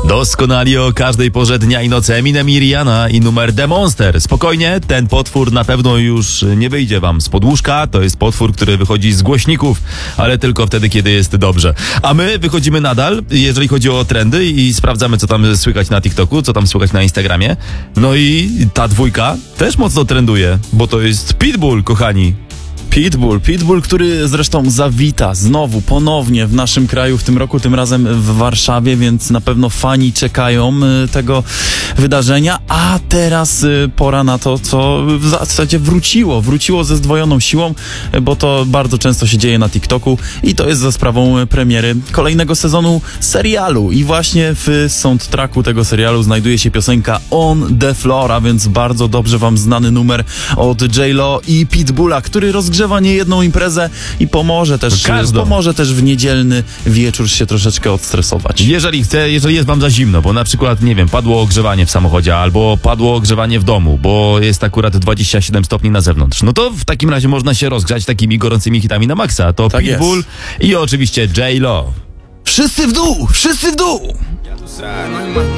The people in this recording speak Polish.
Doskonali o każdej porze dnia i nocy Eminem i Rihanna i numer The Monster. Spokojnie, ten potwór na pewno już nie wyjdzie wam z podłóżka. To jest potwór, który wychodzi z głośników, ale tylko wtedy, kiedy jest dobrze. A my wychodzimy nadal, jeżeli chodzi o trendy i sprawdzamy, co tam słychać na TikToku, co tam słychać na Instagramie. No i ta dwójka też mocno trenduje, bo to jest Pitbull, kochani. Pitbull, który zresztą zawita znowu, ponownie w naszym kraju w tym roku, tym razem w Warszawie, więc na pewno fani czekają tego wydarzenia, a teraz pora na to, co w zasadzie wróciło ze zdwojoną siłą, bo to bardzo często się dzieje na TikToku i to jest za sprawą premiery kolejnego sezonu serialu i właśnie w soundtracku tego serialu znajduje się piosenka On The Floor, a więc bardzo dobrze wam znany numer od J.Lo i Pitbulla, który rozgrzewa niejedną imprezę i pomoże też w niedzielny wieczór się troszeczkę odstresować. Jeżeli jest wam za zimno, bo na przykład, nie wiem, padło ogrzewanie w samochodzie albo padło ogrzewanie w domu, bo jest akurat 27 stopni na zewnątrz, no to w takim razie można się rozgrzać takimi gorącymi hitami na maksa. To tak Pitbull jest. I oczywiście J.Lo. Wszyscy w dół! Wszyscy w dół!